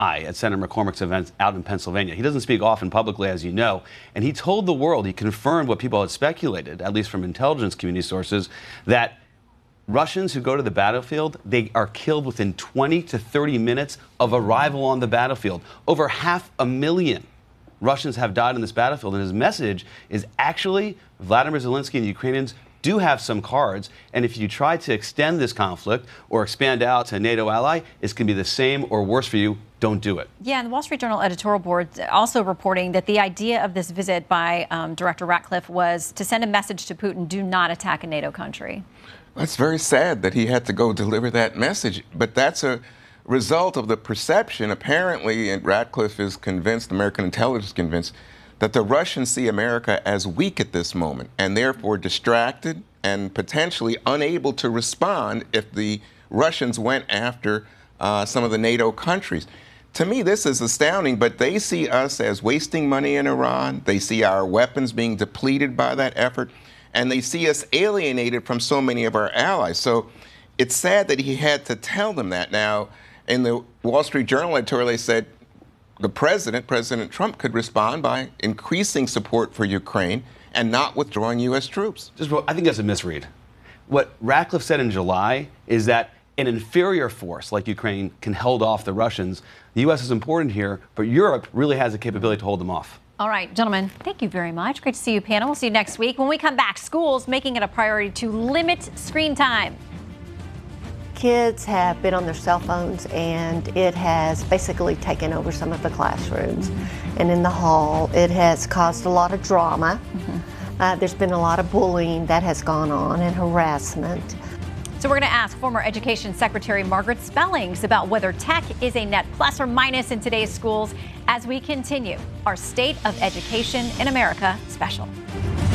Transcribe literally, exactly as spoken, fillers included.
at Senator McCormick's event out in Pennsylvania. He doesn't speak often publicly, as you know, and he told the world, he confirmed what people had speculated, at least from intelligence community sources, that Russians who go to the battlefield, they are killed within twenty to thirty minutes of arrival on the battlefield. Over half a million Russians have died on this battlefield, and his message is actually Vladimir Zelensky and the Ukrainians do have some cards, and if you try to extend this conflict or expand out to a NATO ally, it's going to be the same or worse for you. Don't do it. Yeah, and the Wall Street Journal editorial board also reporting that the idea of this visit by um, Director Ratcliffe was to send a message to Putin, do not attack a NATO country. It's very sad that he had to go deliver that message, but that's a result of the perception. Apparently, and Ratcliffe is convinced, American intelligence is convinced, that the Russians see America as weak at this moment and therefore distracted and potentially unable to respond if the Russians went after uh, some of the NATO countries. To me, this is astounding, but they see us as wasting money in Iran. They see our weapons being depleted by that effort, and they see us alienated from so many of our allies. So it's sad that he had to tell them that. Now, in the Wall Street Journal editorial, they said the president, President Trump, could respond by increasing support for Ukraine and not withdrawing U S troops. Just, I think that's a misread. What Ratcliffe said in July is that an inferior force like Ukraine can hold off the Russians. The U S is important here, but Europe really has the capability to hold them off. All right, gentlemen, thank you very much. Great to see you, panel. We'll see you next week. When we come back, schools making it a priority to limit screen time. Kids have been on their cell phones, and it has basically taken over some of the classrooms. Mm-hmm. And in the hall, it has caused a lot of drama. Mm-hmm. Uh, there's been a lot of bullying that has gone on and harassment. So we're going to ask former Education Secretary Margaret Spellings about whether tech is a net plus or minus in today's schools as we continue our State of Education in America special.